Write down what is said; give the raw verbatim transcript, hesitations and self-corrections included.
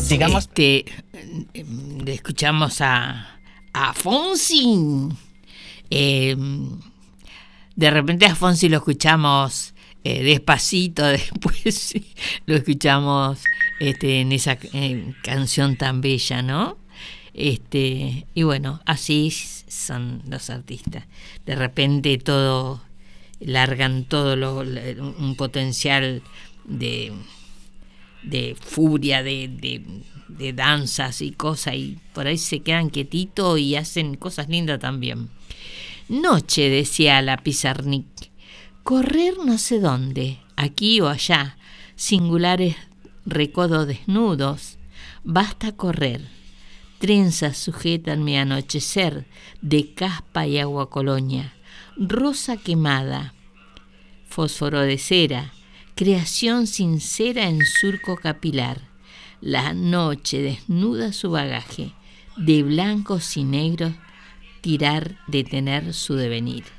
Digamos, este, le escuchamos a, a Fonsi. Eh, de repente a Fonsi lo escuchamos eh, despacito, después lo escuchamos este, en esa eh, canción tan bella, ¿no? Este, y bueno, así son los artistas. De repente todo, largan todo lo, un potencial de, de furia, de, de, de danzas y cosas, y por ahí se quedan quietitos y hacen cosas lindas también. Noche, decía la Pizarnik, correr no sé dónde, aquí o allá, singulares recodos desnudos, basta correr. Trenzas sujetan mi anochecer de caspa y agua colonia, rosa quemada, fósforo de cera, creación sincera en surco capilar. La noche desnuda su bagaje, de blancos y negros, tirar, detener su devenir.